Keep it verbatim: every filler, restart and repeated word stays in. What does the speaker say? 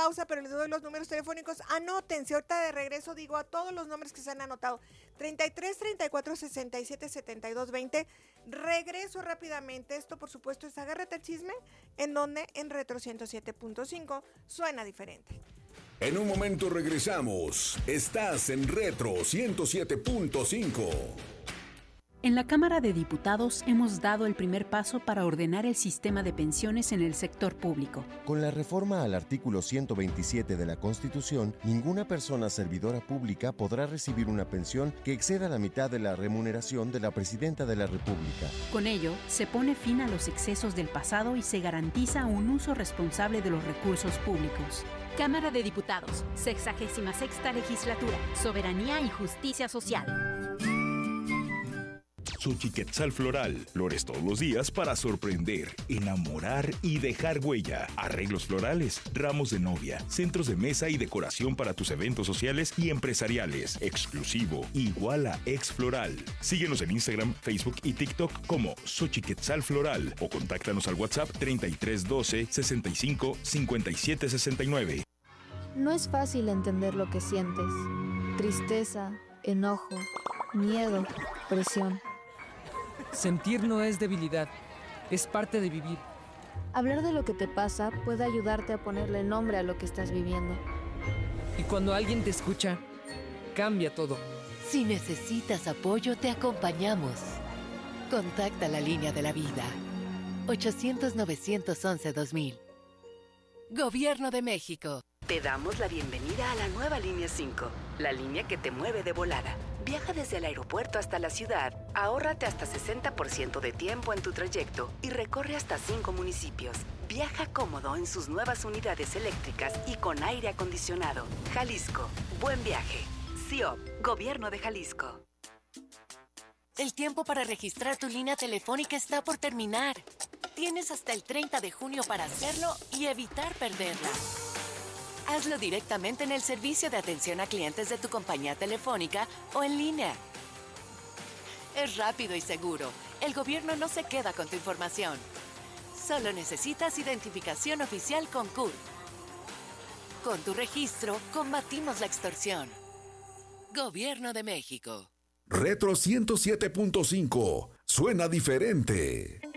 pausa, pero les doy los números telefónicos. Anótense, ahorita de regreso digo a todos los nombres que se han anotado. treinta y tres, treinta y cuatro, sesenta y siete, setenta y dos, veinte. Regreso rápidamente. Esto, por supuesto, es Agárrate al Chisme, en donde en Retro ciento siete punto cinco suena diferente. En un momento regresamos. Estás en Retro ciento siete punto cinco. En la Cámara de Diputados hemos dado el primer paso para ordenar el sistema de pensiones en el sector público. Con la reforma al artículo ciento veintisiete de la Constitución, ninguna persona servidora pública podrá recibir una pensión que exceda la mitad de la remuneración de la Presidenta de la República. Con ello, se pone fin a los excesos del pasado y se garantiza un uso responsable de los recursos públicos. Cámara de Diputados, sexagésima sexta legislatura, Soberanía y Justicia Social. Xochiquetzal Floral. Flores todos los días para sorprender, enamorar y dejar huella. Arreglos florales, ramos de novia, centros de mesa y decoración para tus eventos sociales y empresariales. Exclusivo, igual a Ex Floral. Síguenos en Instagram, Facebook y TikTok como Xochiquetzal Floral o contáctanos al WhatsApp treinta y tres doce, sesenta y cinco, cincuenta y siete sesenta y nueve. No es fácil entender lo que sientes. Tristeza, enojo, miedo, presión. Sentir no es debilidad, es parte de vivir. Hablar de lo que te pasa puede ayudarte a ponerle nombre a lo que estás viviendo. Y cuando alguien te escucha, cambia todo. Si necesitas apoyo, te acompañamos. Contacta la línea de la vida. ochocientos, novecientos once, dos mil. Gobierno de México. Te damos la bienvenida a la nueva línea cinco, la línea que te mueve de volada. Viaja desde el aeropuerto hasta la ciudad, ahórrate hasta sesenta por ciento de tiempo en tu trayecto y recorre hasta cinco municipios. Viaja cómodo en sus nuevas unidades eléctricas y con aire acondicionado. Jalisco, buen viaje. C I O P, Gobierno de Jalisco. El tiempo para registrar tu línea telefónica está por terminar. Tienes hasta el treinta de junio para hacerlo y evitar perderla. Hazlo directamente en el servicio de atención a clientes de tu compañía telefónica o en línea. Es rápido y seguro. El gobierno no se queda con tu información. Solo necesitas identificación oficial con C U R. Con tu registro, combatimos la extorsión. Gobierno de México. Retro ciento siete punto cinco. Suena diferente.